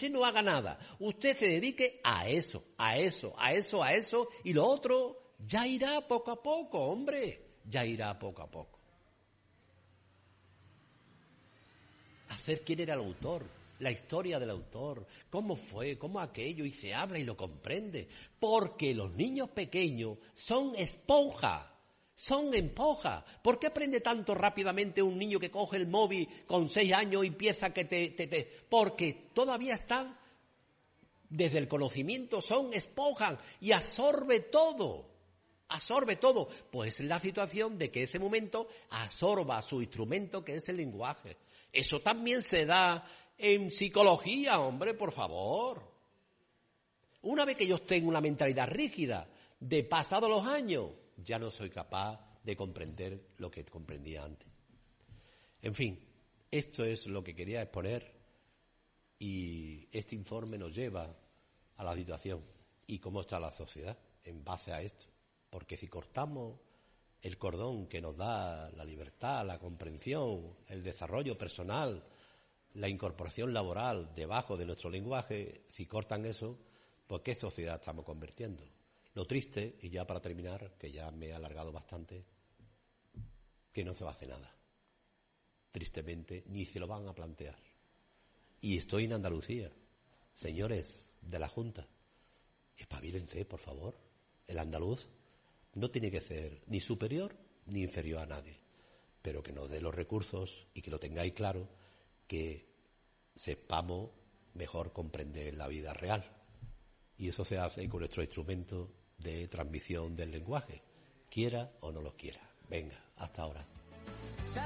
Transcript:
Usted no haga nada. Usted se dedique a eso, a eso, a eso, a eso, y lo otro ya irá poco a poco, hombre. Ya irá poco a poco. Hacer quién era el autor, la historia del autor, cómo fue, cómo aquello, y se habla y lo comprende. Porque los niños pequeños son esponja. Son esponja. ¿Por qué aprende tanto rápidamente un niño que coge el móvil con 6 años y empieza que Porque todavía están, desde el conocimiento, son esponja y absorbe todo. Absorbe todo. Pues es la situación de que ese momento absorba su instrumento, que es el lenguaje. Eso también se da en psicología, hombre, por favor. Una vez que yo tengo una mentalidad rígida de pasados los años, ya no soy capaz de comprender lo que comprendía antes. En fin, esto es lo que quería exponer y este informe nos lleva a la situación y cómo está la sociedad en base a esto. Porque si cortamos el cordón que nos da la libertad, la comprensión, el desarrollo personal, la incorporación laboral debajo de nuestro lenguaje, si cortan eso, pues ¿qué sociedad estamos convirtiendo? Lo triste, y ya para terminar, que ya me he alargado bastante, que no se va a hacer nada. Tristemente, ni se lo van a plantear. Y estoy en Andalucía. Señores de la Junta, espabilense, por favor. El andaluz no tiene que ser ni superior ni inferior a nadie, pero que nos dé los recursos y que lo tengáis claro, que sepamos mejor comprender la vida real. Y eso se hace con nuestro instrumento de transmisión del lenguaje, quiera o no lo quiera. Venga, hasta ahora.